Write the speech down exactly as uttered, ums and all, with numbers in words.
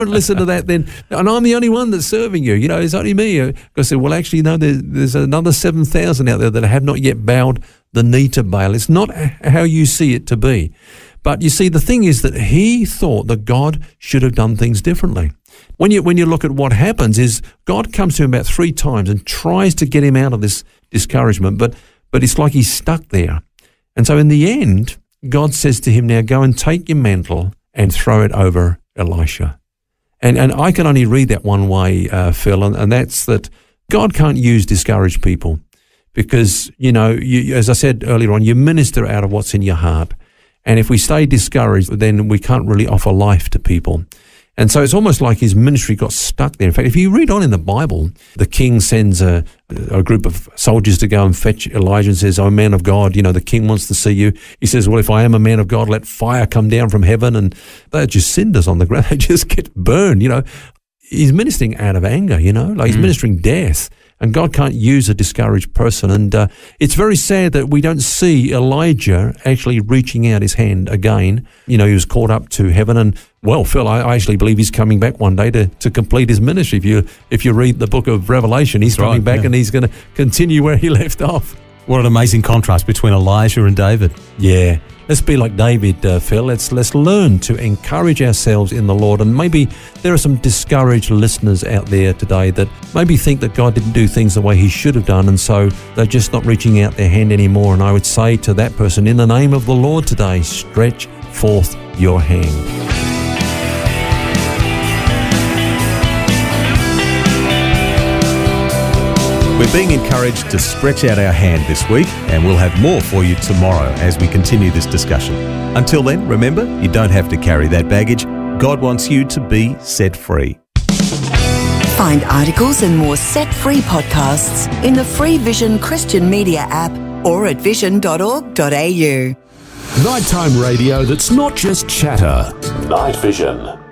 listen to that then, and I'm the only one that's serving you. You know, it's only me. I said, well, actually, no, there, there's another seven thousand out there that have not yet bowed the knee to Baal. It's not how you see it to be. But you see, the thing is that he thought that God should have done things differently. When you when you look at what happens is God comes to him about three times and tries to get him out of this discouragement, but but it's like he's stuck there. And so in the end, God says to him, now go and take your mantle and throw it over Elisha. And and I can only read that one way, uh, Phil, and, and that's that God can't use discouraged people because, you know, you, as I said earlier on, you minister out of what's in your heart. And if we stay discouraged, then we can't really offer life to people. And so it's almost like his ministry got stuck there. In fact, if you read on in the Bible, the king sends a, a group of soldiers to go and fetch Elijah and says, oh, man of God, you know, the king wants to see you. He says, well, if I am a man of God, let fire come down from heaven. And they're just cinders on the ground. They just get burned, you know. He's ministering out of anger, you know, like he's mm. ministering death. And God can't use a discouraged person. And uh, it's very sad that we don't see Elijah actually reaching out his hand again. You know, he was caught up to heaven. And, well, Phil, I, I actually believe he's coming back one day to, to complete his ministry. If you if you read the book of Revelation, he's That's coming right, back yeah. and he's going to continue where he left off. What an amazing contrast between Elijah and David. Yeah. Let's be like David, uh, Phil. Let's let's learn to encourage ourselves in the Lord. And maybe there are some discouraged listeners out there today that maybe think that God didn't do things the way he should have done, and so they're just not reaching out their hand anymore. And I would say to that person, in the name of the Lord today, stretch forth your hand. We're being encouraged to stretch out our hand this week, and we'll have more for you tomorrow as we continue this discussion. Until then, remember, you don't have to carry that baggage. God wants you to be set free. Find articles and more Set Free podcasts in the free Vision Christian Media app or at vision dot org dot a u. Nighttime radio that's not just chatter. Night Vision.